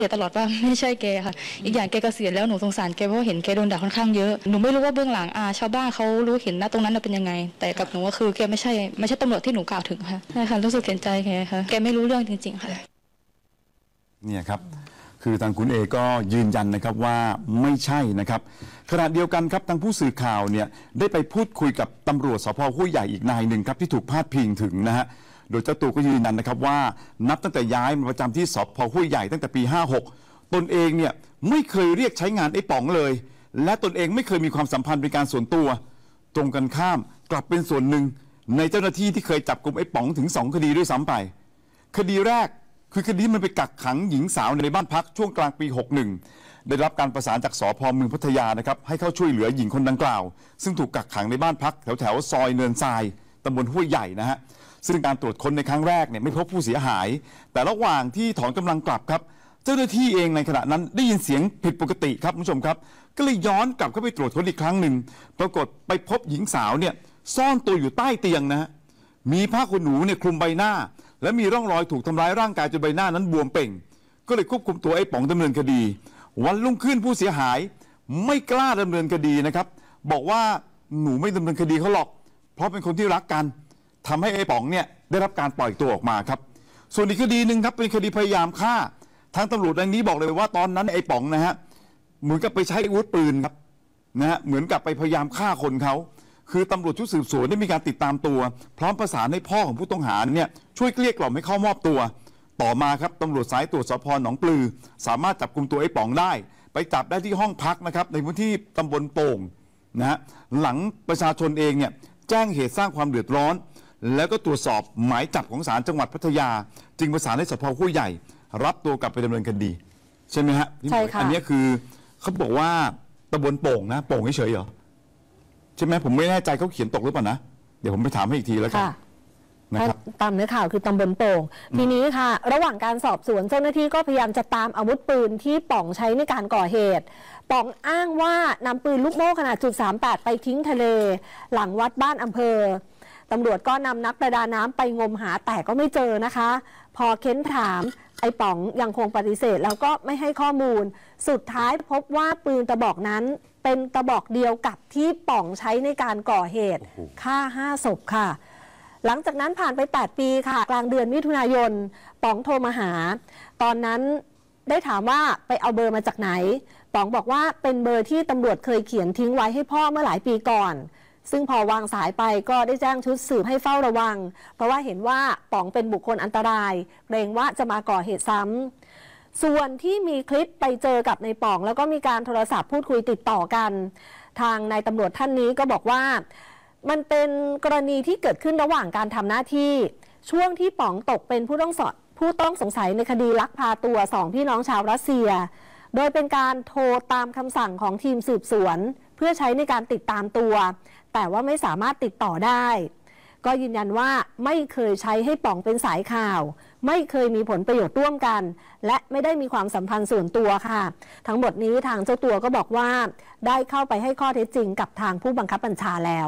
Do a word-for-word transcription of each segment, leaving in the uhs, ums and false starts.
ตลอดว่าไม่ใช่แกค่ะอีกอย่างแกเกษียณแล้วหนูสงสารแกเพราะเห็นแกโดนด่าค่อนข้างเยอะหนูไม่รู้ว่าเบื้องหลังอาชาวบ้านเขารู้เห็นนะตรงนั้นเป็นยังไงแต่กับหนูก็คือแกไม่ใช่ไม่ใช่ตำรวจที่หนูกล่าวถึงค่ะใช่ค่ะรู้สึกเห็นใจแกค่ะแกไม่รู้เรื่องจริงๆค่ะเนี่ยครับคือทางคุณเอก็ยืนยันนะครับว่าไม่ใช่นะครับขณะเดียวกันครับทางผู้สื่อข่าวเนี่ยได้ไปพูดคุยกับตำรวจสภ.ห้วยใหญ่อีกนายหนึ่งครับที่ถูกพาดพิงถึงนะฮะโดยเจ้าตัวก็ยืนยันนะครับว่านับตั้งแต่ย้ายมาประจำที่สภ.ห้วยใหญ่ตั้งแต่ปีห้าหกตนเองเนี่ยไม่เคยเรียกใช้งานไอ้ป๋องเลยและตนเองไม่เคยมีความสัมพันธ์เป็นการส่วนตัวตรงกันข้ามกลับเป็นส่วนหนึ่งในเจ้าหน้าที่ที่เคยจับกุมไอ้ป๋องถึงสองคดีด้วยซ้ำไปคดีแรกคือคดีมันไปกักขังหญิงสาวในบ้านพักช่วงกลางปีหกสิบเอ็ดได้รับการประสานจากสภ.เมืองพัทยานะครับให้เข้าช่วยเหลือหญิงคนดังกล่าวซึ่งถูกกักขังในบ้านพักแถวแถวซอยเนินทรายตำบลห้วยใหญ่นะฮะซึ่งการตรวจค้นในครั้งแรกเนี่ยไม่พบผู้เสียหายแต่ระหว่างที่ถอนกำลังกลับครับเจ้าหน้าที่เองในขณะนั้นได้ยินเสียงผิดปกติครับคุณผู้ชมครับก็เลยย้อนกลับเข้าไปตรวจค้นอีกครั้งหนึ่งปรากฏไปพบหญิงสาวเนี่ยซ่อนตัวอยู่ใต้เตียงนะฮะมีผ้าขนหนูเนี่ยคลุมใบหน้าและมีร่องรอยถูกทำร้ายร่างกายจนใบหน้านั้นบวมเป่งก็เลยควบคุมตัวไอ้ป๋องดำเนินคดีวันรุ่งขึ้นผู้เสียหายไม่กล้าดำเนินคดีนะครับบอกว่าหนูไม่ดำเนินคดีเขาหรอกเพราะเป็นคนที่รักกันทำให้ไอ้ป๋องเนี่ยได้รับการปล่อยตัวออกมาครับส่วนอีกคดีหนึ่งครับเป็นคดีพยายามฆ่าทางตำรวจในนี้บอกเลยว่าตอนนั้นไอ้ป๋องนะฮะเหมือนกับไปใช้อาวุธปืนครับนะฮะเหมือนกับไปพยายามฆ่าคนเขาคือตำรวจชุดสืบสวนได้มีการติดตามตัวพร้อมประสานให้พ่อของผู้ต้องหาเนี่ยช่วยเกลี้ยกล่อมให้เข้ามอบตัวต่อมาครับตำรวจสายตรวจสพ.หนองปลือสามารถจับกุมตัวไอ้ป๋องได้ไปจับได้ที่ห้องพักนะครับในพื้นที่ตำบลโป่งนะฮะหลังประชาชนเองเนี่ยแจ้งเหตุสร้างความเดือดร้อนแล้วก็ตรวจสอบหมายจับของศาลจังหวัดพัทยาจึงประสานให้สพ.ห้วยใหญ่รับตัวกลับไปดำเนินคดีใช่ไหมฮะใช่ค่ะอันนี้คือเขาบอกว่าตำบลโป่งนะโป่งเฉยๆเหรอใช่ไหมผมไม่แน่ใจเขาเขียนตกหรือเปล่านะเดี๋ยวผมไปถามให้อีกทีแล้วกันนะครับตามเนื้อข่าวคือตำบลโป่งทีนี้ค่ะระหว่างการสอบสวนเจ้าหน้าที่ก็พยายามจะตามอาวุธปืนที่ป๋องใช้ในการก่อเหตุป๋องอ้างว่านำปืนลูกโม่ขนาดจุดสามแปดไปทิ้งทะเลหลังวัดบ้านอำเภอตำรวจก็นำนักประดาน้ำไปงมหาแต่ก็ไม่เจอนะคะพอเค้นถามไอ้ป๋องยังคงปฏิเสธแล้วก็ไม่ให้ข้อมูลสุดท้ายพบว่าปืนกระบอกนั้นเป็นกระบอกเดียวกับที่ป๋องใช้ในการก่อเหตุฆ่าห้าศพค่ะหลังจากนั้นผ่านไปแปดปีค่ะกลางเดือนมิถุนายนป๋องโทรมาหาตอนนั้นได้ถามว่าไปเอาเบอร์มาจากไหนป๋องบอกว่าเป็นเบอร์ที่ตำรวจเคยเขียนทิ้งไว้ให้พ่อเมื่อหลายปีก่อนซึ่งพอวางสายไปก็ได้แจ้งชุดสืบให้เฝ้าระวังเพราะว่าเห็นว่าป๋องเป็นบุคคลอันตรายเกรงว่าจะมาก่อเหตุซ้ำส่วนที่มีคลิปไปเจอกับในป๋องแล้วก็มีการโทรศัพท์พูดคุยติดต่อกันทางนายตำรวจท่านนี้ก็บอกว่ามันเป็นกรณีที่เกิดขึ้นระหว่างการทำหน้าที่ช่วงที่ป๋องตกเป็นผู้ต้องสผู้ต้องสงสัยในคดีลักพาตัวสองพี่น้องชาวรัสเซียโดยเป็นการโทรตามคำสั่งของทีมสืบสวนเพื่อใช้ในการติดตามตัวแต่ว่าไม่สามารถติดต่อได้ก็ยืนยันว่าไม่เคยใช้ให้ป๋องเป็นสายข่าวไม่เคยมีผลประโยชน์ร่วมกันและไม่ได้มีความสัมพันธ์ส่วนตัวค่ะทั้งหมดนี้ทางเจ้าตัวก็บอกว่าได้เข้าไปให้ข้อเท็จจริงกับทางผู้บังคับบัญชาแล้ว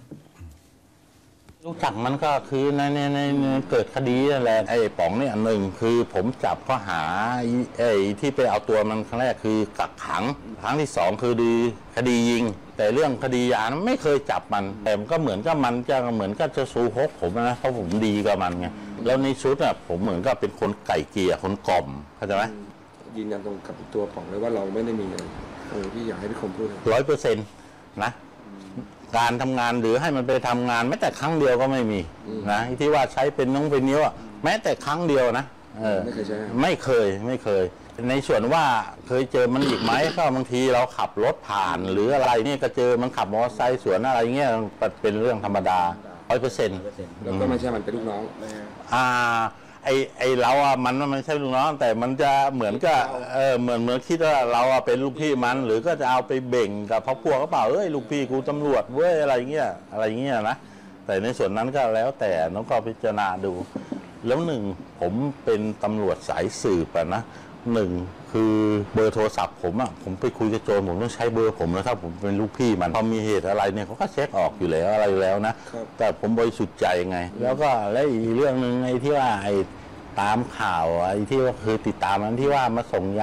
รู้จักมันก็คือในในในเกิดคดีนั่นแหละไอ้ป๋องเนี่ยหนึ่งคือผมจับข้อหาไอ้ที่ไปเอาตัวมันครั้งแรกคือกักขังครั้งที่สองคือดีคดียิงแต่เรื่องคดียานั้นไม่เคยจับมันแต่มันก็เหมือนกับมันจะเหมือนกับจะสู้ฮกผมนะเพราะผมดีกับมันไงแล้วในชุดอ่ะผมเหมือนกับเป็นคนไก่เกลี่ยคนกล่อมเข้าใจไหมยืนยันตรงกับตัวป๋องเลยว่าเราไม่ได้มีเงินเออพี่อยากให้พี่คมพูดร้อยเปอร์เซ็นต์นะการทำงานหรือให้มันไปทำงานแม้แต่ครั้งเดียวก็ไม่มีนะที่ว่าใช้เป็นน้องเป็นนิ้วแม้แต่ครั้งเดียวนะเออไม่เคยใช้ไม่เคยไม่เคยในส่วนว่าเคยเจอมันอีกไหมก็บางทีเราขับรถผ่านหรืออะไรนี่ก็เจอมันขับมอเตอร์ไซค์สวนอะไรเงี้ยเป็นเรื่องธรรมดาร้อยเปอร์เซ็นต์แล้วก็ไม่ใช่มันเป็นลูกน้องอ่าไอไอเราอ่ะมันมันไม่ใช่ลูกน้องแต่มันจะเหมือนกับเออเหมือนเหมือนคิดว่าเราอ่ะเป็นลูกพี่มันหรือก็จะเอาไปเบ่งกับพวกพวกก็เปล่าเอ้ยลูกพี่กูตำรวจเว้ยอะไรเงี้ยอะไรเงี้ยนะแต่ในส่วนนั้นก็แล้วแต่น้องก็พิจารณาดูแล้วหนึ่งผมเป็นตำรวจสายสืบอ่ะนะหนึ่งคือเบอร์โทรศัพท์ผมอ่ะผมไปคุยกับโจรผมต้องใช้เบอร์ผมแล้วถ้าผมเป็นลูกพี่มันพอมีเหตุอะไรเนี่ยเขาก็เช็คออกอยู่แล้วอะไรแล้วนะแต่ผมบริสุทธิ์ใจไงแล้วก็และอีกเรื่องหนึ่งไอ้ที่ว่าไอ้ตามข่าวไอ้ที่ว่าคือติดตามนั้นที่ว่ามาส่งย